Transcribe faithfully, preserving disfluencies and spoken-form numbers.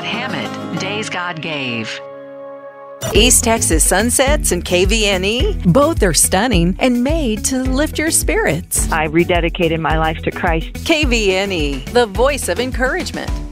Hammett, Days God Gave. East Texas Sunsets and K V N E, both are stunning and made to lift your spirits. I rededicated my life to Christ. K V N E, the voice of encouragement.